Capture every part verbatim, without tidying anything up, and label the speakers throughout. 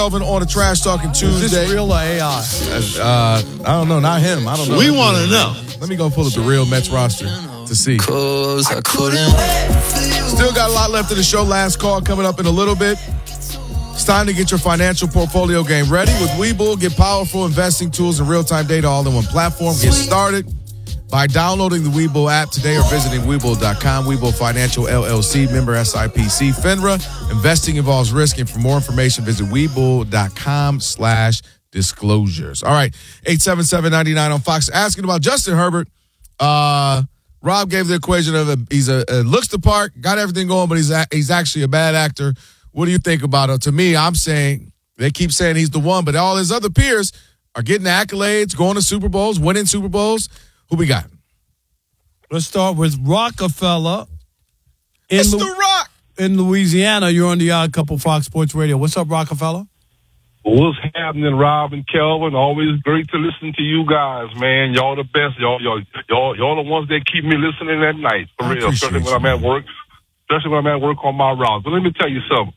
Speaker 1: Kelvin on a Trash Talking Tuesday.
Speaker 2: Is this real or A I?
Speaker 1: Uh, I don't know. Not him. I don't know.
Speaker 3: We want to know.
Speaker 1: Let me go pull up the real Mets roster to see.
Speaker 4: Cause I couldn't wait for you.
Speaker 1: Still got a lot left of the show. Last call coming up in a little bit. It's time to get your financial portfolio game ready with Webull. Get powerful investing tools and real-time data all in one platform. Get started by downloading the Webull app today or visiting Webull dot com. Webull Financial L L C, member S I P C, FINRA. Investing involves risk, and for more information, visit Webull dot com slash disclosures. All right, eight seven seven, nine nine on Fox. Asking about Justin Herbert. Uh, Rob gave the equation of a, he's a, a looks the part, got everything going, but he's a, he's actually a bad actor. What do you think about it? To me, I'm saying they keep saying he's the one, but all his other peers are getting accolades, going to Super Bowls, winning Super Bowls. Who we got?
Speaker 2: Let's start with Rockefeller. In
Speaker 1: It's
Speaker 2: Lu-
Speaker 1: The Rock.
Speaker 2: In Louisiana, you're on the Odd Couple Fox Sports Radio. What's up, Rockefeller?
Speaker 5: What's happening, Rob and Kelvin? Always great to listen to you guys, man. Y'all the best. Y'all, y'all, y'all, y'all the ones that keep me listening at night, for
Speaker 1: I
Speaker 5: real. Especially when I'm at work. Especially when I'm at work on my routes. But let me tell you something.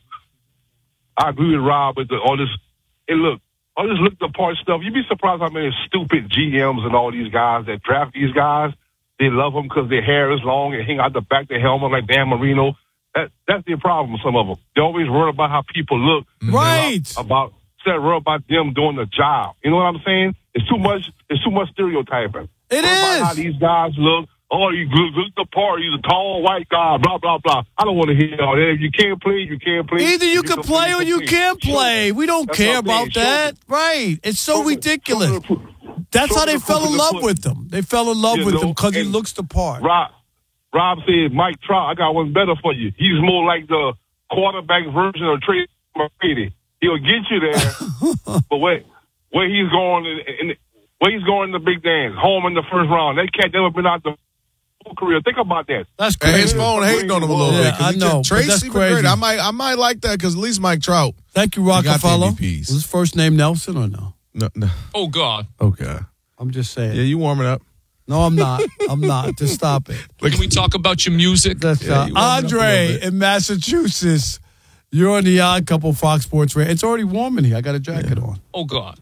Speaker 5: I agree with Rob with the, all this. Hey, look, all this look the part stuff. You'd be surprised how many stupid G Ms and all these guys that draft these guys. They love them because their hair is long and hang out the back of their helmet like Dan Marino. That that's the problem with some of them. They always worry about how people look.
Speaker 2: Right.
Speaker 5: About instead of worry about them doing the job. You know what I'm saying? It's too much. It's too much stereotyping.
Speaker 2: It
Speaker 5: worry
Speaker 2: is.
Speaker 5: About how these guys look. Oh, you look, look the part. He's a tall white guy. Blah blah blah. I don't want to hear all that. If you can't play, you can't play.
Speaker 2: Either you can play or you can't play. We don't
Speaker 5: That's
Speaker 2: care
Speaker 5: what I'm
Speaker 2: about
Speaker 5: saying.
Speaker 2: that. Right. It's so
Speaker 5: Show the-
Speaker 2: ridiculous.
Speaker 5: show the-
Speaker 2: That's
Speaker 5: show
Speaker 2: how they
Speaker 5: the
Speaker 2: fell
Speaker 5: proof
Speaker 2: in
Speaker 5: of the
Speaker 2: love
Speaker 5: pudding.
Speaker 2: with him. They fell in love
Speaker 5: You
Speaker 2: with
Speaker 5: know,
Speaker 2: him because he
Speaker 5: and
Speaker 2: looks the part.
Speaker 5: Rob, Rob said Mike Trout. I got one better for you. He's more like the quarterback version of Trey McGrady. He'll get you there, but where where he's going in, in where he's going in the big dance, home in the first round. That cat never been out the whole career. Think about that.
Speaker 2: That's
Speaker 1: And
Speaker 2: crazy.
Speaker 1: his phone hating on him a little
Speaker 2: Yeah,
Speaker 1: bit. 'cause
Speaker 2: I
Speaker 1: he
Speaker 2: know,
Speaker 1: just-
Speaker 2: but that's
Speaker 1: Tracy
Speaker 2: crazy.
Speaker 1: McGrady. I might, I might like that because at least Mike Trout.
Speaker 2: Thank you,
Speaker 1: got the
Speaker 2: Rockefeller.
Speaker 1: M
Speaker 2: Was
Speaker 1: V Ps.
Speaker 2: his first name Nelson or no?
Speaker 1: No, no.
Speaker 4: Oh, God.
Speaker 1: Okay.
Speaker 2: I'm just saying.
Speaker 1: Yeah, you warming up.
Speaker 2: No, I'm not. I'm not. Just stop it.
Speaker 4: Can we talk about your music?
Speaker 2: That's
Speaker 1: Yeah,
Speaker 2: uh,
Speaker 1: you warming up a
Speaker 2: Andre
Speaker 1: little bit.
Speaker 2: in Massachusetts. You're on the Odd Couple Fox Sports Radio. It's already warm in here. I got a jacket on.
Speaker 4: Oh, God.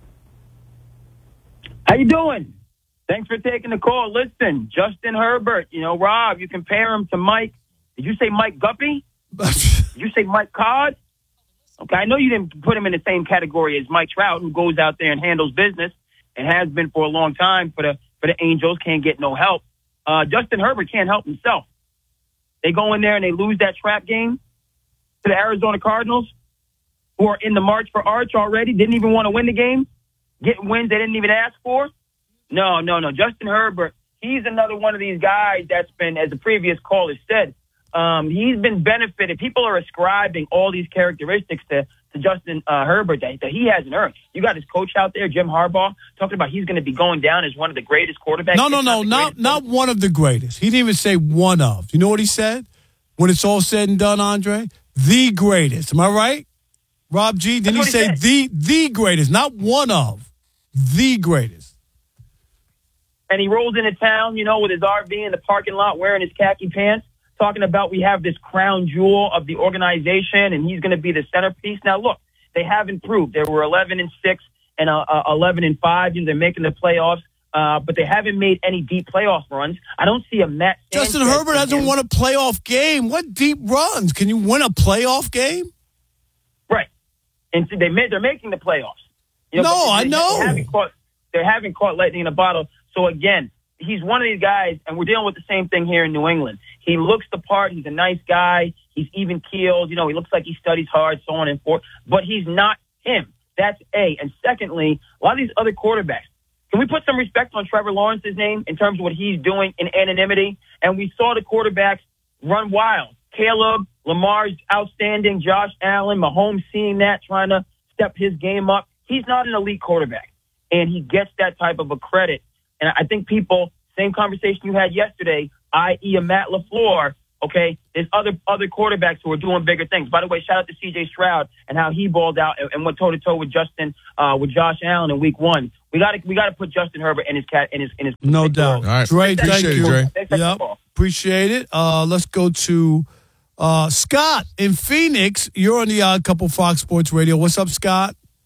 Speaker 6: How you doing? Thanks for taking the call. Listen, Justin Herbert, you know, Rob, you compare him to Mike. Did you say Mike Guppy? Did you say Mike Cod? Okay, I know you didn't put him in the same category as Mike Trout, who goes out there and handles business and has been for a long time for the for the Angels, can't get no help. Uh, Justin Herbert can't help himself. They go in there and they lose that trap game to the Arizona Cardinals, who are in the march for Arch already, didn't even want to win the game, getting wins they didn't even ask for. No, no, no. Justin Herbert, he's another one of these guys that's been, as the previous caller said, um, he's been benefited. People are ascribing all these characteristics to, to Justin uh, Herbert that, that he hasn't earned. You got his coach out there, Jim Harbaugh, talking about he's going to be going down as one of the greatest quarterbacks.
Speaker 2: No, no,
Speaker 6: if
Speaker 2: no,
Speaker 6: the
Speaker 2: not
Speaker 6: greatest.
Speaker 2: not one of the greatest. He didn't even say one of. You know what he said? When it's all said and done, Andre? The greatest. Am I right? Rob G, didn't he
Speaker 6: That's what
Speaker 2: say
Speaker 6: he
Speaker 2: the the greatest? Not one of. The greatest.
Speaker 6: And he rolls into town, you know, with his R V in the parking lot wearing his khaki pants, talking about we have this crown jewel of the organization and he's going to be the centerpiece. Now, look, they have improved. They were eleven and six and uh, uh, eleven and five, and they're making the playoffs, uh, but they haven't made any deep playoff runs. I don't see a Matt
Speaker 2: Justin
Speaker 6: Sanchez
Speaker 2: Herbert hasn't
Speaker 6: again.
Speaker 2: won a playoff game. What deep runs? Can you win a playoff game?
Speaker 6: Right. And so they made, they're making the playoffs. You
Speaker 2: No,
Speaker 6: but
Speaker 2: I
Speaker 6: they-
Speaker 2: know.
Speaker 6: They haven't, caught, they haven't caught lightning in a bottle. So, again, he's one of these guys, and we're dealing with the same thing here in New England. He looks the part. He's a nice guy. He's even-keeled. You know, he looks like he studies hard, so on and forth. But he's not him. That's A. And secondly, a lot of these other quarterbacks, can we put some respect on Trevor Lawrence's name in terms of what he's doing in anonymity? And we saw the quarterbacks run wild. Caleb, Lamar's outstanding, Josh Allen, Mahomes seeing that, trying to step his game up. He's not an elite quarterback, and he gets that type of a credit. And I think people, same conversation you had yesterday, that is a Matt LaFleur, okay, there's other other quarterbacks who are doing bigger things. By the way, shout out to C J Stroud and how he balled out and, and went toe-to-toe with Justin, uh, with Josh Allen in week one. We got to we got to put Justin Herbert in his cat in his in his
Speaker 2: No doubt.
Speaker 1: All right.
Speaker 2: Dre, thank
Speaker 1: Appreciate it,
Speaker 2: you.
Speaker 1: Dre.
Speaker 6: Thanks for the
Speaker 2: Yep.
Speaker 6: call.
Speaker 2: Appreciate it. Uh, let's go to uh, Scott in Phoenix. You're on the Odd Couple Fox Sports Radio. What's up, Scott?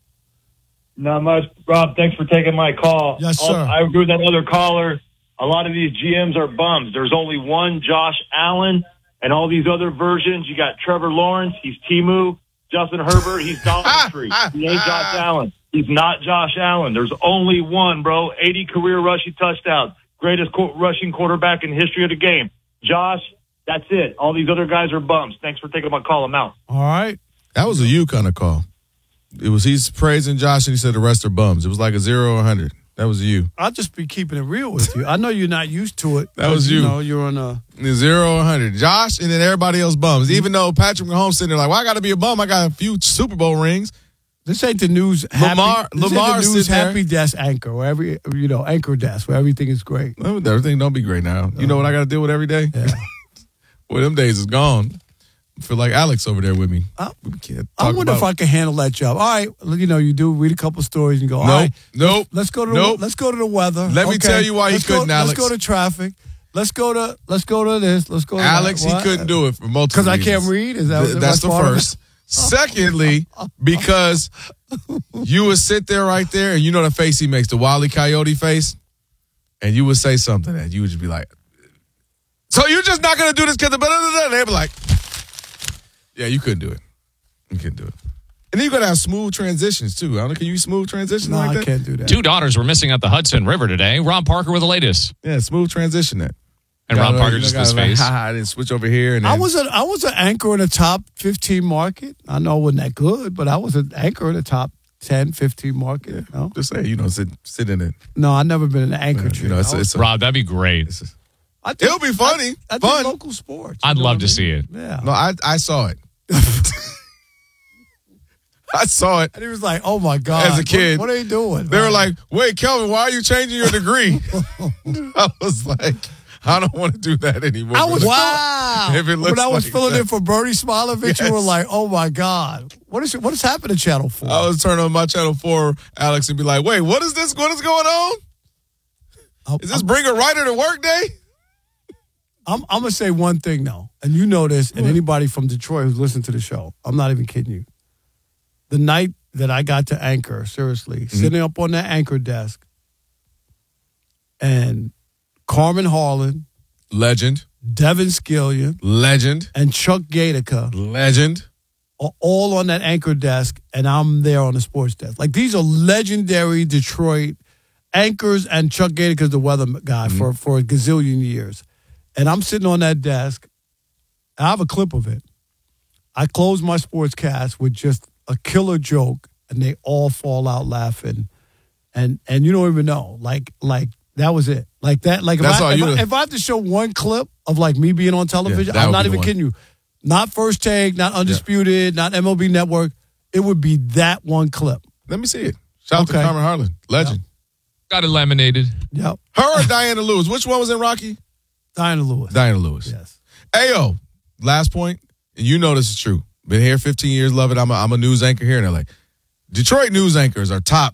Speaker 3: Not much. Rob, thanks for taking my call.
Speaker 2: Yes,
Speaker 3: I'll-
Speaker 2: sir.
Speaker 3: I agree with that other caller. A lot of these G Ms are bums. There's only one Josh Allen, and all these other versions. You got Trevor Lawrence. He's Timu. Justin Herbert. He's Dollar Tree. He ain't Josh Allen. He's not Josh Allen. There's only one, bro. eighty career rushing touchdowns. Greatest co- rushing quarterback in the history of the game. Josh, that's it. All these other guys are bums. Thanks for taking my call. I'm out.
Speaker 2: All right.
Speaker 1: That was a you kind of call. It was he's praising Josh and he said the rest are bums. It was like a zero or a hundred. That was you.
Speaker 2: I'll just be keeping it real with you. I know you're not used to it.
Speaker 1: That was you.
Speaker 2: You know, you're on a.
Speaker 1: Zero or a hundred. Josh and then everybody else bums. Even though Patrick Mahomes sitting there like, well, I got to be a bum. I got a few Super Bowl rings.
Speaker 2: This ain't the news.
Speaker 1: Lamar-
Speaker 2: happy, this
Speaker 1: Lamar
Speaker 2: ain't the news
Speaker 1: sit there.
Speaker 2: happy desk anchor where every you know anchor desk where everything is great.
Speaker 1: Everything don't be great now. You know what I got to deal with every day?
Speaker 2: Yeah.
Speaker 1: Well, them days is gone. I feel like Alex over there with me.
Speaker 2: I,
Speaker 1: We can't
Speaker 2: I
Speaker 1: talk
Speaker 2: wonder
Speaker 1: about-
Speaker 2: if I can handle that job. All right, you know, you do read a couple stories and go. All
Speaker 1: Nope.
Speaker 2: right,
Speaker 1: Nope.
Speaker 2: let's go to the,
Speaker 1: Nope.
Speaker 2: let's go to the weather.
Speaker 1: Let me
Speaker 2: Okay.
Speaker 1: tell you why he
Speaker 2: Let's go-
Speaker 1: couldn't, Alex.
Speaker 2: Let's go to traffic. Let's go to let's go to this. Let's go to
Speaker 1: Alex,
Speaker 2: that.
Speaker 1: he
Speaker 2: What?
Speaker 1: couldn't do it for multiple
Speaker 2: because I can't
Speaker 1: reasons.
Speaker 2: read. Is that
Speaker 1: Th-
Speaker 2: what-
Speaker 1: That's the
Speaker 2: part of it?
Speaker 1: first. Secondly, because you would sit there right there and you know the face he makes, the Wile E. Coyote face, and you would say something and you would just be like, so you're just not going to do this because of blah, blah, blah, blah. They'd be like, yeah, you couldn't do it. You couldn't do it. And then you got to have smooth transitions, too. I don't know, can you smooth transitions
Speaker 2: No,
Speaker 1: like
Speaker 2: I
Speaker 1: that?
Speaker 2: can't do that.
Speaker 4: Two daughters were missing at the Hudson River today. Rob Parker with the latest.
Speaker 1: Yeah, smooth transition that.
Speaker 4: And
Speaker 1: Gotta
Speaker 4: Rob
Speaker 1: know-
Speaker 4: Parker
Speaker 1: you
Speaker 4: just
Speaker 1: gotta
Speaker 4: his
Speaker 1: know,
Speaker 4: face.
Speaker 1: Ha ha, then switch over here. And then,
Speaker 2: I was a I was an anchor in the top fifteen market. I know it wasn't that good, but I was an anchor in the top ten, fifteen market. No,
Speaker 1: just say, you know, sit, sit in it.
Speaker 2: no, I've never been an anchor.
Speaker 1: You know, it's,
Speaker 2: I was-
Speaker 1: it's a,
Speaker 4: Rob, that'd be great.
Speaker 1: it's a-
Speaker 2: I did-
Speaker 1: it'll be funny.
Speaker 2: I, I did
Speaker 1: Fun.
Speaker 2: local sports.
Speaker 4: I'd
Speaker 2: you know
Speaker 4: love
Speaker 2: what
Speaker 4: to
Speaker 2: I
Speaker 4: see
Speaker 2: mean?
Speaker 4: it.
Speaker 2: Yeah.
Speaker 1: No, I I saw it. I saw it
Speaker 2: And he was like, "Oh my god!"
Speaker 1: as a kid.
Speaker 2: what, what are you doing?
Speaker 1: They were
Speaker 2: Like,
Speaker 1: like, "Wait, Kelvin, why are you changing your degree?" I was like, "I don't want to do that anymore."
Speaker 2: I was
Speaker 1: Wow. If it looks
Speaker 2: when I was
Speaker 1: like
Speaker 2: filling
Speaker 1: that.
Speaker 2: in for Bernie Smilovich, you were
Speaker 1: Yes.
Speaker 2: like, "Oh my god, what is what has happened to Channel Four?"
Speaker 1: I was turning on my channel four, Alex, and be like, "Wait, what is this? What is going on?
Speaker 2: I'm,
Speaker 1: Is this bring a writer to work day?"
Speaker 2: I'm, I'm gonna say one thing though, and you know this, and anybody from Detroit who's listened to the show, I'm not even kidding you. The night that I got to anchor, seriously,
Speaker 1: Mm-hmm.
Speaker 2: sitting up on that anchor desk, and Carmen Harlan,
Speaker 1: Legend,
Speaker 2: Devin Skillion,
Speaker 1: legend,
Speaker 2: and Chuck Gatica
Speaker 1: legend.
Speaker 2: are all on that anchor desk, and I'm there on the sports desk. Like these are legendary Detroit anchors, and Chuck Gatica's the weather guy
Speaker 1: Mm-hmm.
Speaker 2: for, for a gazillion years. And I'm sitting on that desk. I have a clip of it. I close my sportscast with just a killer joke, and they all fall out laughing. And and you don't even know. Like like that was it. Like that. Like if,
Speaker 1: That's all
Speaker 2: I, if,
Speaker 1: you
Speaker 2: I,
Speaker 1: do.
Speaker 2: if I have to show one clip of like me being on television,
Speaker 1: that
Speaker 2: I'm
Speaker 1: would
Speaker 2: not
Speaker 1: be the
Speaker 2: even
Speaker 1: one.
Speaker 2: kidding you. Not First Take, not Undisputed, not M L B Network. It would be that one clip.
Speaker 1: Let me see it. Shout out to
Speaker 2: Okay.
Speaker 1: Carmen Harlan, legend.
Speaker 4: Got eliminated.
Speaker 2: Yep.
Speaker 1: Her or Diana Lewis? Which one was in Rocky?
Speaker 2: Diana Lewis.
Speaker 1: Diana Lewis.
Speaker 2: Yes.
Speaker 1: Ayo, last point, and you know this is true. Been here fifteen years, love it. I'm a, I'm a news anchor here in L A. Detroit news anchors are top.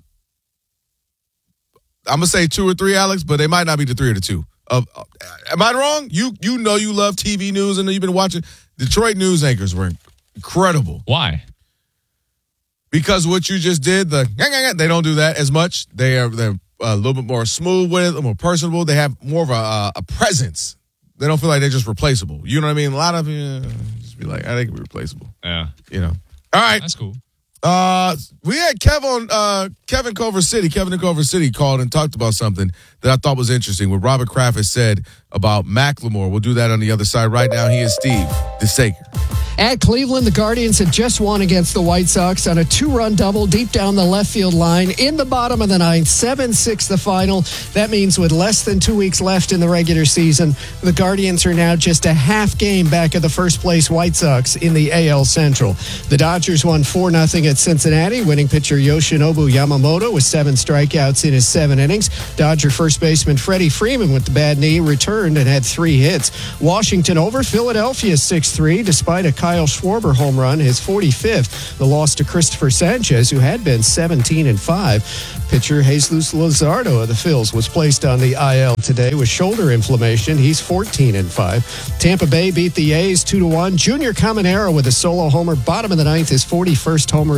Speaker 1: I'm gonna say two or three, Alex, but they might not be the three or the two. Uh, uh, am I wrong? You you know you love T V news and you've been watching. Detroit news anchors were incredible
Speaker 4: Why?
Speaker 1: because what you just did. The they don't do that as much. They are they're a little bit more smooth with it, a little more personable. They have more of a, a presence. They don't feel like they're just replaceable. You know what I mean? A lot of you uh, just be like, I think we're replaceable.
Speaker 4: Yeah.
Speaker 1: You know. All right.
Speaker 4: That's cool.
Speaker 1: Uh, we had Kevin, uh, Kevin Culver City. Kevin in Culver City called and talked about something that I thought was interesting. What Robert Kraft has said about Macklemore. We'll do that on the other side. Right now, he is Steve DeSaker.
Speaker 7: At Cleveland, the Guardians had just won against the White Sox on a two-run double deep down the left field line in the bottom of the ninth. seven six the final. That means with less than two weeks left in the regular season, the Guardians are now just a half game back of the first-place White Sox in the A L Central. The Dodgers won four nothing at Cincinnati. Winning pitcher Yoshinobu Yamamoto with seven strikeouts in his seven innings. Dodger first baseman Freddie Freeman with the bad knee returned and had three hits. Washington over Philadelphia six three despite a Kyle Schwarber home run, his forty-fifth. The loss to Christopher Sanchez, who had been seventeen and five. Pitcher Jesus Luzardo of the Phils was placed on the I L today with shoulder inflammation. He's fourteen and five. Tampa Bay beat the A's two to one. Junior Caminero with a solo homer, bottom of the ninth, his forty-first homer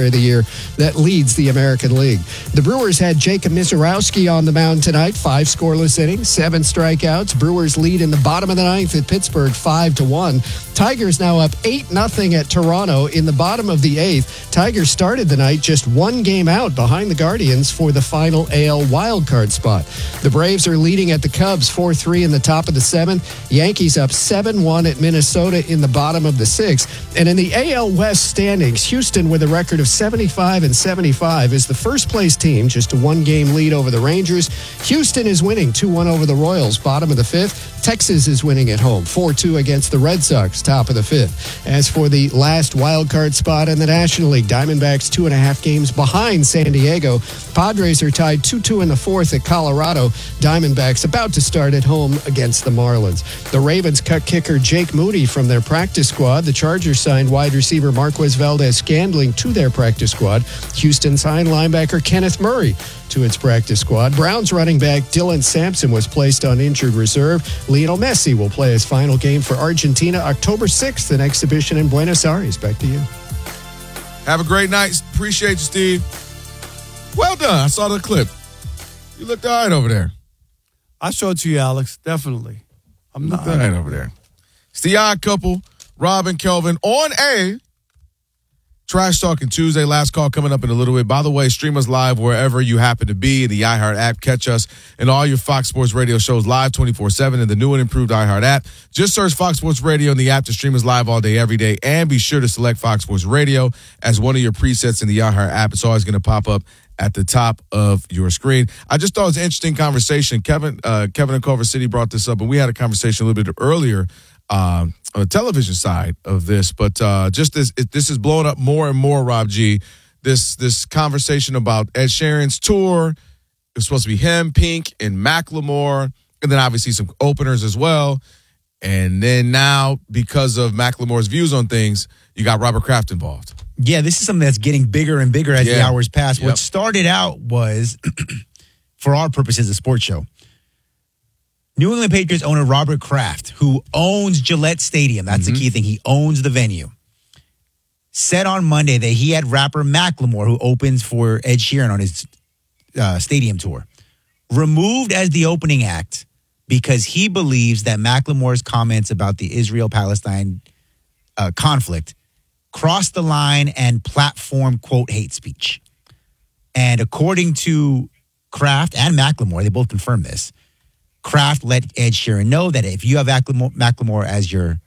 Speaker 7: Player of the Year that leads the American League. The Brewers had Jacob Misiorowski on the mound tonight, five scoreless innings, seven strikeouts. Brewers lead in the bottom of the ninth at Pittsburgh, five to one. Tigers now up eight nothing at Toronto in the bottom of the eighth. Tigers started the night just one game out behind the Guardians for the final A L wildcard spot. The Braves are leading at the Cubs four three in the top of the seventh. Yankees up seven one at Minnesota in the bottom of the sixth. And in the A L West standings, Houston with a record of seventy-five and seventy-five is the first place team, just a one-game lead over the Rangers. Houston is winning two one over the Royals, bottom of the fifth. Texas is winning at home, four two against the Red Sox, top of the fifth. As for the last wild card spot in the National League, Diamondbacks two and a half games behind San Diego. Padres are tied two two in the fourth at Colorado. Diamondbacks about to start at home against the Marlins. The Ravens cut kicker Jake Moody from their practice squad. The Chargers signed wide receiver Marquez Valdez-Scantling to their practice squad. Houston signed linebacker Kenneth Murray to its practice squad. Browns running back Dylan Sampson was placed on injured reserve. Lionel Messi will play his final game for Argentina October sixth, an exhibition in Buenos Aires. Back to you.
Speaker 1: Have a great night. Appreciate you, Steve. Well done. I saw the clip. You looked all right over there.
Speaker 2: I showed it to you, Alex. Definitely. I'm not.
Speaker 1: All right over there. It's the Odd Couple, Rob and Kelvin on a Trash Talking Tuesday. Last call coming up in a little bit. By the way, stream us live wherever you happen to be. The iHeart app. Catch us and all your Fox Sports Radio shows live twenty-four seven in the new and improved iHeart app. Just search Fox Sports Radio in the app to stream us live all day, every day. And be sure to select Fox Sports Radio as one of your presets in the iHeart app. It's always going to pop up at the top of your screen. I just thought it was an interesting conversation. Kevin uh, Kevin in Culver City brought this up, and we had a conversation a little bit earlier uh, on the television side of this. But uh, just this, it, this is blowing up more and more, Rob G. This this conversation about Ed Sheeran's tour. It was supposed to be him, Pink, and Macklemore, and then obviously some openers as well. And then now, because of Macklemore's views on things, you got Robert Kraft involved.
Speaker 8: Yeah, this is something that's getting bigger and bigger as
Speaker 1: Yeah.
Speaker 8: the hours pass.
Speaker 1: Yep.
Speaker 8: What started out was, for our purposes, a sports show. New England Patriots owner Robert Kraft, who owns Gillette Stadium, that's
Speaker 1: Mm-hmm.
Speaker 8: the key thing, he owns the venue, said on Monday that he had rapper Macklemore, who opens for Ed Sheeran on his uh, stadium tour, removed as the opening act because he believes that Macklemore's comments about the Israel-Palestine uh, conflict crossed the line and platform, quote, hate speech. And according to Kraft and Macklemore, they both confirmed this, Kraft let Ed Sheeran know that if you have Macklemore, Macklemore as your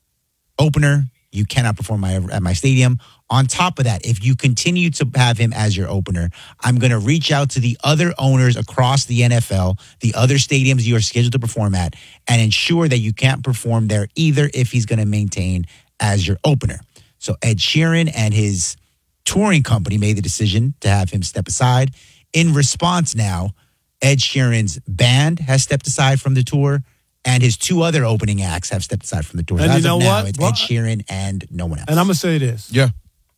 Speaker 8: opener, you cannot perform my, at my stadium. On top of that, if you continue to have him as your opener, I'm going to reach out to the other owners across the N F L, the other stadiums you are scheduled to perform at, and ensure that you can't perform there either if he's going to maintain as your opener. So Ed Sheeran and his touring company made the decision to have him step aside. In response now, Ed Sheeran's band has stepped aside from the tour, and his two other opening acts have stepped aside from the tour.
Speaker 2: And
Speaker 8: As
Speaker 2: you know
Speaker 8: of now,
Speaker 2: what?
Speaker 8: it's
Speaker 2: Well,
Speaker 8: Ed Sheeran and no one else.
Speaker 2: And I'm going to say this.
Speaker 1: Yeah.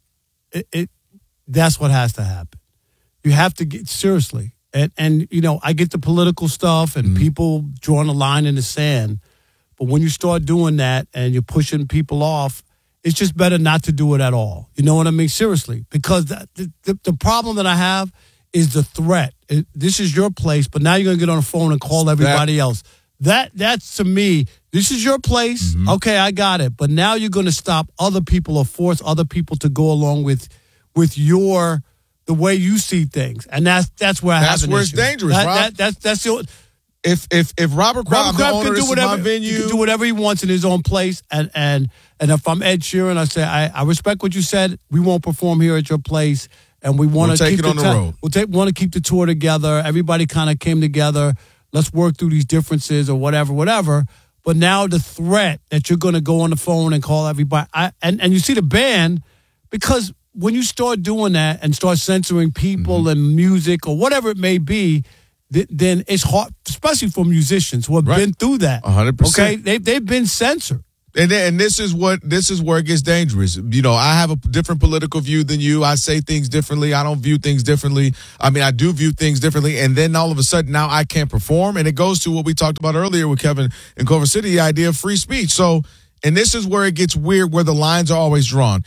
Speaker 2: It, it that's what has to happen. You have to get seriously. And and you know, I get the political stuff and
Speaker 1: Mm-hmm.
Speaker 2: people drawing a line in the sand. But when you start doing that and you're pushing people off, it's just better not to do it at all. You know what I mean? Seriously. Because the the, the problem that I have is the threat. It, this is your place, but now you're going to get on the phone and call everybody else. That that's to me, this is your place.
Speaker 1: Mm-hmm.
Speaker 2: Okay, I got it. But now you're going to stop other people or force other people to go along with with your the way you see things, and that's that's where I
Speaker 1: That's
Speaker 2: have an
Speaker 1: where it's
Speaker 2: issue.
Speaker 1: dangerous,
Speaker 2: That,
Speaker 1: Rob.
Speaker 2: that, that's that's the
Speaker 1: If if if Robert Kraft,
Speaker 2: Robert
Speaker 1: the
Speaker 2: Kraft
Speaker 1: owner,
Speaker 2: can
Speaker 1: this
Speaker 2: do
Speaker 1: is
Speaker 2: whatever
Speaker 1: my venue,
Speaker 2: he can do whatever he wants in his own place, and and and if I'm Ed Sheeran, I say I, I respect what you said. We won't perform here at your place, and we want
Speaker 1: We'll
Speaker 2: to
Speaker 1: take
Speaker 2: keep
Speaker 1: it on the
Speaker 2: ti-
Speaker 1: road.
Speaker 2: We'll take want to keep the tour together. Everybody kind of came together. Let's work through these differences or whatever, whatever. But now the threat that you're going to go on the phone and call everybody, I, and and you see the band, because when you start doing that and start censoring people
Speaker 1: Mm-hmm.
Speaker 2: and music or whatever it may be, th- then it's hard, especially for musicians who have
Speaker 1: Right.
Speaker 2: been through that.
Speaker 1: one hundred percent.
Speaker 2: Okay, they they've been censored.
Speaker 1: And then, and this is what this is where it gets dangerous. You know, I have a different political view than you. I say things differently. I don't view things differently. I mean, I do view things differently. And then all of a sudden, now I can't perform. And it goes to what we talked about earlier with Kevin in Culver City, the idea of free speech. So, and this is where it gets weird, where the lines are always drawn.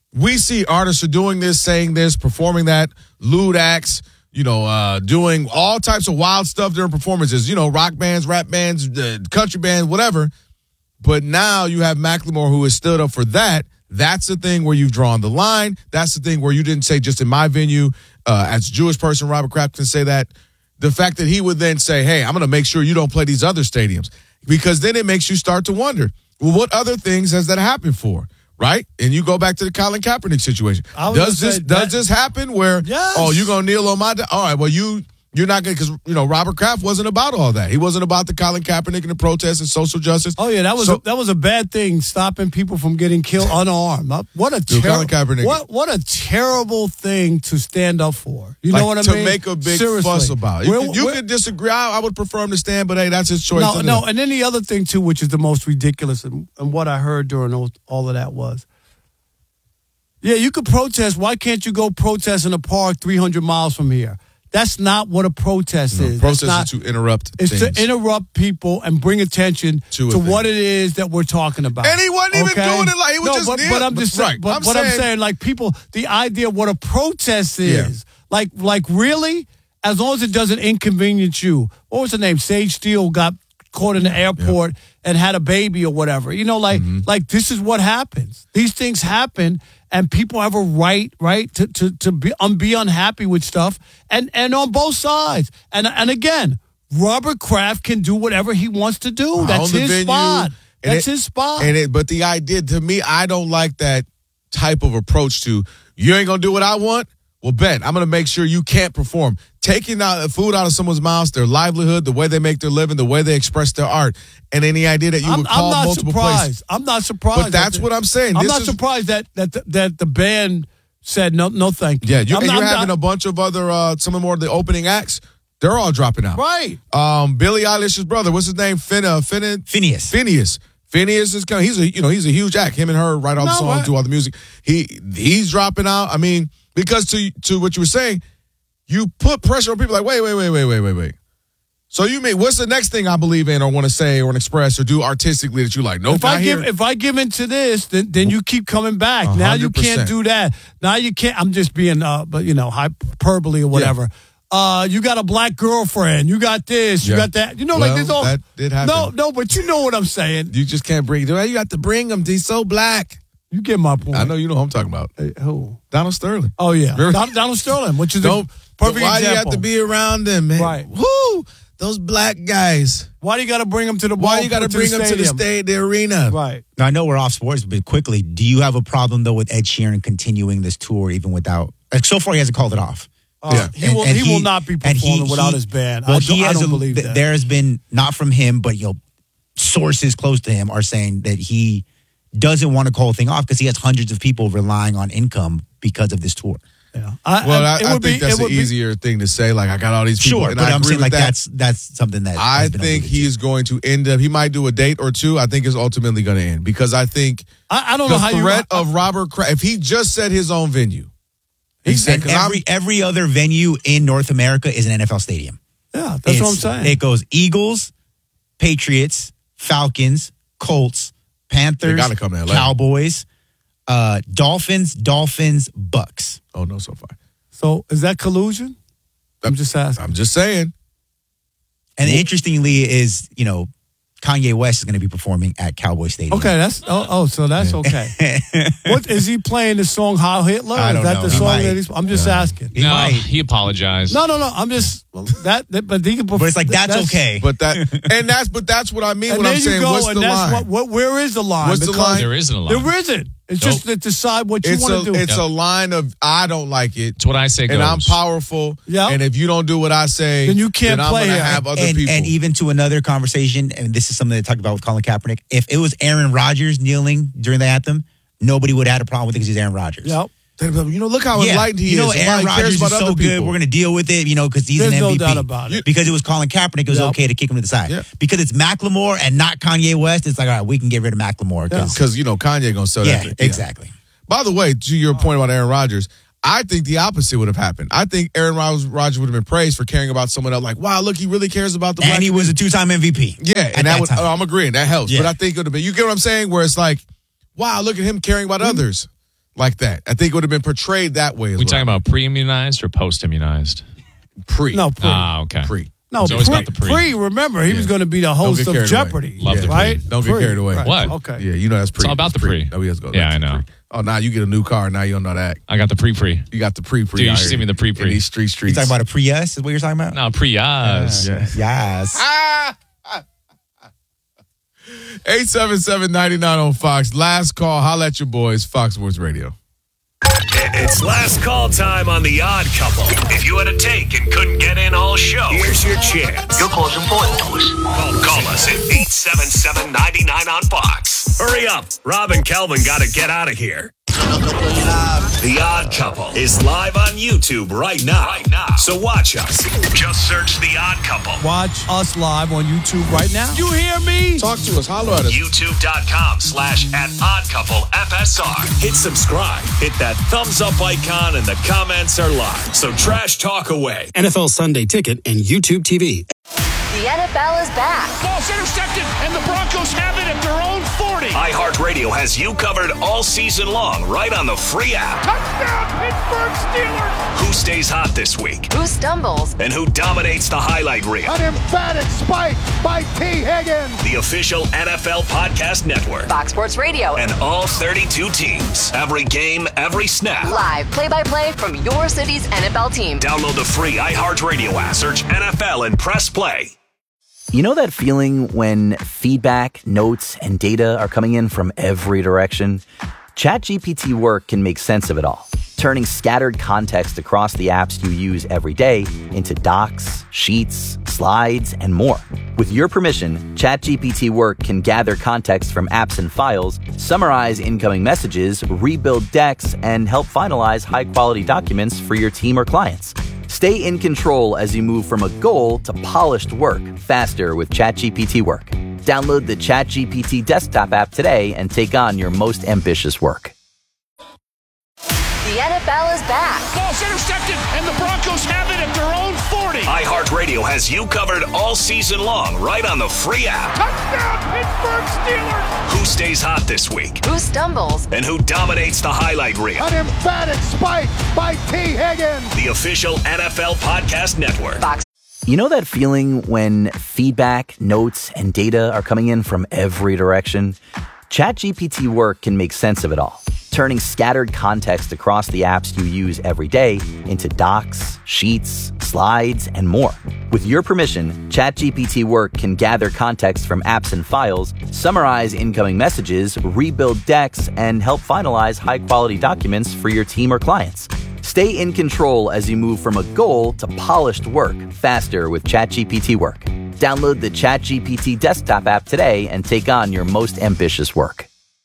Speaker 1: we see artists are doing this, saying this, performing that, lewd acts, you know, uh, doing all types of wild stuff during performances, you know, rock bands, rap bands, uh, country bands, whatever. But now you have Macklemore who has stood up for that. That's the thing where you've drawn the line. That's the thing where you didn't say just in my venue, uh, as a Jewish person, Robert Kraft can say that. The fact that he would then say, hey, I'm going to make sure you don't play these other stadiums. Because then it makes you start to wonder, well, what other things has that happened for? Right? And you go back to the Colin Kaepernick situation. Does this does that, this happen where,
Speaker 2: yes.
Speaker 1: oh, you're going to kneel on my, de- all right, well, you, you're not going to, because, you know, Robert Kraft wasn't about all that. He wasn't about the Colin Kaepernick and the protests and social justice.
Speaker 2: Oh, yeah, that was, so, a, that was a bad thing, stopping people from getting killed unarmed. What a terrible, what, what a terrible thing to stand up for. You
Speaker 1: like
Speaker 2: know what I
Speaker 1: to
Speaker 2: mean?
Speaker 1: To make a big
Speaker 2: Seriously.
Speaker 1: fuss about. You,
Speaker 2: we're,
Speaker 1: could, you
Speaker 2: we're,
Speaker 1: could disagree. I, I would prefer him to stand, but hey, that's his choice.
Speaker 2: No, no, and then the other thing, too, which is the most ridiculous, and, and what I heard during all, all of that was, yeah, you could protest. Why can't you go protest in a park three hundred miles from here? That's not what a protest
Speaker 1: no,
Speaker 2: is.
Speaker 1: Protest
Speaker 2: not,
Speaker 1: is to interrupt
Speaker 2: It's
Speaker 1: things.
Speaker 2: to interrupt people and bring attention to, to what it is that we're talking about.
Speaker 1: And he wasn't
Speaker 2: okay?
Speaker 1: even doing it like he was
Speaker 2: no,
Speaker 1: just
Speaker 2: but,
Speaker 1: near,
Speaker 2: but I'm just
Speaker 1: but,
Speaker 2: saying,
Speaker 1: right.
Speaker 2: but,
Speaker 1: I'm
Speaker 2: but
Speaker 1: saying,
Speaker 2: I'm saying, like, people, the idea of what a protest is,
Speaker 1: yeah.
Speaker 2: like, like really, as long as it doesn't inconvenience you. What was her name? Sage Steele got caught in the airport yeah. and had a baby or whatever. You know, like, mm-hmm. like this is what happens. These things happen. And people have a right, right, to to to be um, be unhappy with stuff, and and on both sides. And and again, Robert Kraft can do whatever he wants to do. That's his venue, spot. That's it, his spot.
Speaker 1: And it, but the idea, to me, I don't like that type of approach to, you ain't going to do what I want? Well, bet, I'm going to make sure you can't perform. Taking out food out of someone's mouth, their livelihood, the way they make their living, the way they express their art, and any idea that you
Speaker 2: I'm,
Speaker 1: would call
Speaker 2: I'm not
Speaker 1: multiple
Speaker 2: surprised.
Speaker 1: places.
Speaker 2: I'm not surprised.
Speaker 1: But that's
Speaker 2: that,
Speaker 1: what I'm saying.
Speaker 2: I'm
Speaker 1: this
Speaker 2: not
Speaker 1: is,
Speaker 2: surprised that that the, that the band said no, no, thank you.
Speaker 1: Yeah, you,
Speaker 2: I'm,
Speaker 1: and
Speaker 2: I'm
Speaker 1: you're
Speaker 2: not,
Speaker 1: having a bunch of other, uh, some of more of the opening acts. They're all dropping out.
Speaker 2: Right.
Speaker 1: Um, Billie Eilish's brother, what's his name? Fin, uh, Fin,
Speaker 8: Phineas.
Speaker 1: Phineas. Phineas is kind of, he's a, you know, he's a huge act. Him and her write all the
Speaker 2: No,
Speaker 1: songs,
Speaker 2: right.
Speaker 1: do all the music. He he's dropping out. I mean, because to to what you were saying, you put pressure on people like, wait, wait, wait, wait, wait, wait, wait. So you mean, what's the next thing I believe in or want to say or express or do artistically that you like? Nope,
Speaker 2: if I
Speaker 1: not
Speaker 2: give
Speaker 1: here.
Speaker 2: if I give into this, then then you keep coming back.
Speaker 1: one hundred
Speaker 2: Now you can't
Speaker 1: percent.
Speaker 2: do that. Now you can't. I'm just being, uh, but you know, hyperbole or whatever. Yeah. Uh, you got a black girlfriend. You got this. You
Speaker 1: Yeah.
Speaker 2: got that. You know,
Speaker 1: Well,
Speaker 2: like this all.
Speaker 1: that did happen.
Speaker 2: No, no, but you know what I'm saying.
Speaker 1: You just can't bring, you got to bring him. He's so black.
Speaker 2: You get my point.
Speaker 1: I know you know who I'm talking about.
Speaker 2: Hey, who?
Speaker 1: Donald Sterling.
Speaker 2: Oh yeah,
Speaker 1: Remember?
Speaker 2: Don, Donald Sterling, which is
Speaker 1: Don't,
Speaker 2: a perfect
Speaker 1: why
Speaker 2: example.
Speaker 1: do you have to be around them, man?
Speaker 2: Right.
Speaker 1: Woo! Those black guys.
Speaker 2: Why do you got to bring them to the ball?
Speaker 1: Why you got to bring
Speaker 2: the
Speaker 1: them to the
Speaker 2: stadium?
Speaker 1: state, the arena?
Speaker 2: Right.
Speaker 8: Now, I know we're off sports, but quickly, do you have a problem, though, with Ed Sheeran continuing this tour even without, like, so far he hasn't called it off?
Speaker 2: Uh,
Speaker 1: Yeah.
Speaker 2: He
Speaker 8: And-
Speaker 2: will.
Speaker 8: and
Speaker 2: He,
Speaker 8: he-
Speaker 2: will not be
Speaker 8: and he-
Speaker 2: performing without
Speaker 8: he-
Speaker 2: his band.
Speaker 8: Well,
Speaker 2: I don't,
Speaker 8: he
Speaker 2: I
Speaker 8: has
Speaker 2: don't
Speaker 8: a,
Speaker 2: believe
Speaker 8: th-
Speaker 2: that.
Speaker 8: There has been, not from him, but, you know, sources close to him are saying that he doesn't want to call a thing off because he has hundreds of people relying on income because of this tour.
Speaker 2: Yeah. I,
Speaker 1: Well, I,
Speaker 2: it
Speaker 1: I
Speaker 2: would
Speaker 1: think
Speaker 2: be,
Speaker 1: that's
Speaker 2: it
Speaker 1: an
Speaker 2: would be-
Speaker 1: easier thing to say. Like, I got all these people.
Speaker 8: Sure,
Speaker 1: and
Speaker 8: but
Speaker 1: I
Speaker 8: I'm
Speaker 1: agree
Speaker 8: saying
Speaker 1: with
Speaker 8: like
Speaker 1: that.
Speaker 8: that's that's something that
Speaker 1: I
Speaker 8: has been
Speaker 1: think
Speaker 8: alluded
Speaker 1: he
Speaker 8: to.
Speaker 1: is going to end up. He might do a date or two. I think it's ultimately going to end because I think
Speaker 2: I, I don't
Speaker 1: the
Speaker 2: know how you.
Speaker 1: threat of Robert Kraft. If he just said his own venue, he
Speaker 8: And
Speaker 1: said, 'cause I'm-
Speaker 8: every every other venue in North America is an N F L stadium.
Speaker 2: Yeah, that's what I'm
Speaker 8: It's-
Speaker 2: saying.
Speaker 8: It goes Eagles, Patriots, Falcons, Colts,
Speaker 1: They
Speaker 8: Panthers,
Speaker 1: gotta come to L A.
Speaker 8: Cowboys, uh, Dolphins, Dolphins, Bucks.
Speaker 1: oh no, so far.
Speaker 2: So is that collusion? I'm just asking.
Speaker 1: I'm just saying.
Speaker 8: And interestingly, is you know Kanye West is going to be performing at Cowboy Stadium.
Speaker 2: Okay, that's oh, oh so that's okay. What is he playing the song Heil Hitler?
Speaker 8: I don't
Speaker 2: is that
Speaker 8: know.
Speaker 2: the
Speaker 8: He
Speaker 2: song
Speaker 8: might.
Speaker 2: that he's I'm just asking.
Speaker 8: He
Speaker 4: no,
Speaker 8: might.
Speaker 4: he apologized.
Speaker 2: No, no, no. I'm just well, that, that but he can perform.
Speaker 8: But it's like that's, okay.
Speaker 1: But that and that's but that's what I mean
Speaker 2: And
Speaker 1: when
Speaker 2: then
Speaker 1: I'm
Speaker 2: you
Speaker 1: saying
Speaker 2: go,
Speaker 1: what's
Speaker 2: and
Speaker 1: the
Speaker 2: that's
Speaker 1: line?
Speaker 2: what, what where is the line?
Speaker 1: What's the
Speaker 2: Because
Speaker 1: line?
Speaker 4: There isn't a line.
Speaker 2: There isn't. It's
Speaker 4: Nope.
Speaker 2: just to decide what you
Speaker 1: It's
Speaker 2: want
Speaker 1: a
Speaker 2: to do.
Speaker 1: it's
Speaker 4: Yep.
Speaker 1: a line of I don't like it.
Speaker 4: It's what I say goes.
Speaker 1: And I'm powerful.
Speaker 2: Yep.
Speaker 1: And if you don't do what I say,
Speaker 2: Then you can't
Speaker 1: then I'm
Speaker 2: play
Speaker 1: gonna
Speaker 2: it.
Speaker 1: have other
Speaker 8: and,
Speaker 1: people.
Speaker 8: and even to another conversation, and this is something they talked about with Colin Kaepernick. If it was Aaron Rodgers kneeling during the anthem, nobody would have had a problem with it because he's Aaron Rodgers.
Speaker 2: Yep.
Speaker 1: You know, look how
Speaker 8: Yeah.
Speaker 1: enlightened he
Speaker 8: you know,
Speaker 1: is. and how
Speaker 8: Aaron
Speaker 1: he cares
Speaker 8: Rodgers is
Speaker 1: about
Speaker 8: so
Speaker 1: other
Speaker 8: good.
Speaker 1: people.
Speaker 8: We're going to deal with it, you know, because he's
Speaker 2: There's
Speaker 8: an
Speaker 2: no
Speaker 8: M V P.
Speaker 2: doubt about it.
Speaker 8: Because it was Colin Kaepernick, it was
Speaker 2: Yep.
Speaker 8: okay to kick him to the side.
Speaker 1: Yeah.
Speaker 8: Because it's Macklemore and not Kanye West, it's like, all right, we can get rid of Macklemore.
Speaker 2: Yeah.
Speaker 1: Because, you know, Kanye going to sell
Speaker 8: Yeah,
Speaker 1: that thing.
Speaker 8: exactly.
Speaker 1: By the way, to your point about Aaron Rodgers, I think the opposite would have happened. I think Aaron Rodgers would have been praised for caring about someone else. Like, wow, look, he really cares about the black
Speaker 8: And he was a two-time M V P.
Speaker 1: Yeah,
Speaker 8: at
Speaker 1: and that,
Speaker 8: that
Speaker 1: would,
Speaker 8: time.
Speaker 1: oh, I'm agreeing. That helps.
Speaker 8: Yeah.
Speaker 1: But I think it would have been, you get what I'm saying? Where it's like, wow, look at him caring about others. like that. I think it would have been portrayed that way as
Speaker 4: We
Speaker 1: well.
Speaker 4: talking about pre-immunized or post-immunized?
Speaker 1: Pre.
Speaker 2: No, pre.
Speaker 4: Ah, okay.
Speaker 1: Pre.
Speaker 2: no,
Speaker 4: It's always
Speaker 2: pre,
Speaker 4: about the pre.
Speaker 2: pre, remember, he
Speaker 1: Yeah.
Speaker 2: was going to be the
Speaker 1: Don't
Speaker 2: host
Speaker 1: get
Speaker 2: of
Speaker 1: carried
Speaker 2: Jeopardy.
Speaker 1: away.
Speaker 4: Love the pre.
Speaker 2: right?
Speaker 1: Don't get
Speaker 2: Pre.
Speaker 1: carried away.
Speaker 2: Right.
Speaker 4: What?
Speaker 2: Okay.
Speaker 1: Yeah, you know that's pre.
Speaker 4: all about
Speaker 1: That's
Speaker 4: the pre.
Speaker 1: Oh, yes, go.
Speaker 4: Yeah,
Speaker 1: that's
Speaker 4: I
Speaker 1: the
Speaker 4: know.
Speaker 1: pre. Oh, now you get a new car. Now you don't know that.
Speaker 4: I got the pre-pre.
Speaker 1: You got the pre-pre.
Speaker 4: Dude, you
Speaker 1: out
Speaker 4: should
Speaker 1: here
Speaker 4: see me the pre-pre.
Speaker 1: in these street
Speaker 8: You
Speaker 1: streets.
Speaker 8: talking about a Prius? Is what you're talking about?
Speaker 4: No, pre-yas.
Speaker 1: Yeah.
Speaker 8: Yes.
Speaker 1: Ah! eight seven seven, nine nine on Fox. Last call. Holla at your boys. Fox Sports Radio.
Speaker 9: It's last call time on The Odd Couple. If you had a take and couldn't get in all show, here's your chance. Your call's important to us. Call, call us at eight seven seven, nine nine on Fox. Hurry up. Rob and Kelvin got to get out of here. The Odd Couple is live on YouTube right now. Right now. So watch us. Just search The Odd Couple.
Speaker 2: Watch us live on YouTube right now. You hear me?
Speaker 1: Talk to us. Holler at us.
Speaker 9: YouTube.com slash at Odd Couple F S R. Hit subscribe. Hit that thumbs up icon and the comments are live. So trash talk away.
Speaker 10: N F L Sunday Ticket and YouTube T V.
Speaker 11: The N F L is back.
Speaker 12: Ball's intercepted, and the Broncos have it at their own forty.
Speaker 9: iHeartRadio has you covered all season long, right on the free app.
Speaker 12: Touchdown, Pittsburgh Steelers.
Speaker 9: Who stays hot this week?
Speaker 11: Who stumbles?
Speaker 9: And who dominates the highlight reel?
Speaker 12: An emphatic spike by T. Higgins.
Speaker 9: The official N F L Podcast Network.
Speaker 11: Fox Sports Radio.
Speaker 9: And all thirty-two teams. Every game, every snap.
Speaker 11: Live play-by-play from your city's N F L team.
Speaker 9: Download the free iHeartRadio app. Search N F L and press play.
Speaker 13: You know that feeling when feedback, notes, and data are coming in from every direction? ChatGPT Work can make sense of it all, turning scattered context across the apps you use every day into docs, sheets, slides, and more. With your permission, ChatGPT Work can gather context from apps and files, summarize incoming messages, rebuild decks, and help finalize high-quality documents for your team or clients. Stay in control as you move from a goal to polished work faster with ChatGPT Work. Download the ChatGPT desktop app today and take on your most ambitious work.
Speaker 11: The N F L is back.
Speaker 12: Ball's intercepted, and the Broncos have it at their own forty.
Speaker 9: iHeartRadio has you covered all season long, right on the free app.
Speaker 12: Touchdown, Pittsburgh Steelers.
Speaker 9: Who stays hot this week?
Speaker 11: Who stumbles?
Speaker 9: And who dominates the highlight reel?
Speaker 12: An emphatic spike by T. Higgins.
Speaker 9: The official N F L Podcast Network.
Speaker 11: Fox.
Speaker 13: You know that feeling when feedback, notes, and data are coming in from every direction? ChatGPT Work can make sense of it all, turning scattered context across the apps you use every day into docs, sheets, slides, and more. With your permission, ChatGPT Work can gather context from apps and files, summarize incoming messages, rebuild decks, and help finalize high-quality documents for your team or clients. Stay in control as you move from a goal to polished work faster with ChatGPT Work. Download the ChatGPT desktop app today and take on your most ambitious work.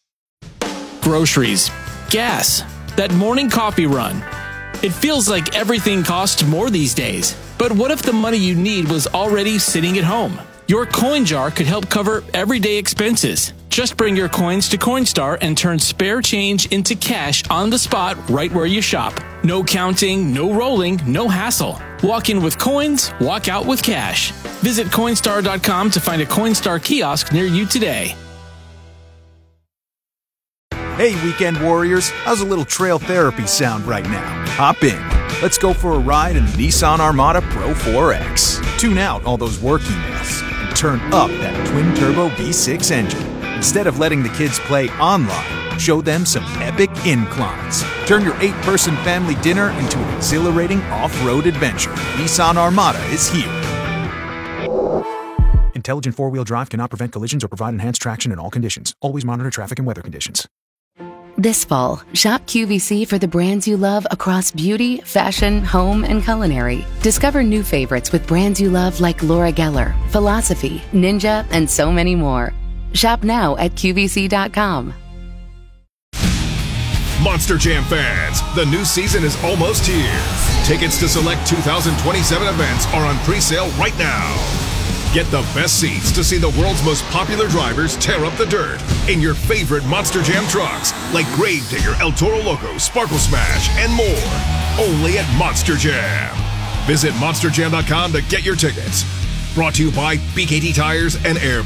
Speaker 10: Groceries, gas, that morning coffee run. It feels like everything costs more these days. But what if the money you need was already sitting at home? Your coin jar could help cover everyday expenses. Just bring your coins to Coinstar and turn spare change into cash on the spot right where you shop. No counting, no rolling, no hassle. Walk in with coins, walk out with cash. Visit Coinstar dot com to find a Coinstar kiosk near you today.
Speaker 14: Hey, weekend warriors, how's a little trail therapy sound right now? Hop in. Let's go for a ride in the Nissan Armada Pro four X. Tune out all those work emails and turn up that twin-turbo V six engine. Instead of letting the kids play online, show them some epic inclines. Turn your eight-person family dinner into an exhilarating off-road adventure. Nissan Armada is here. Intelligent four-wheel drive cannot prevent collisions or provide enhanced traction in all conditions. Always monitor traffic and weather conditions.
Speaker 15: This fall, shop Q V C for the brands you love across beauty, fashion, home, and culinary. Discover new favorites with brands you love like Laura Geller, Philosophy, Ninja, and so many more. Shop now at Q V C dot com.
Speaker 16: Monster Jam fans, the new season is almost here. Tickets to select two thousand twenty-seven events are on pre-sale right now. Get the best seats to see the world's most popular drivers tear up the dirt in your favorite Monster Jam trucks like Gravedigger, El Toro Loco, Sparkle Smash, and more. Only at Monster Jam. Visit monster jam dot com to get your tickets. Brought to you by B K T Tires and Air.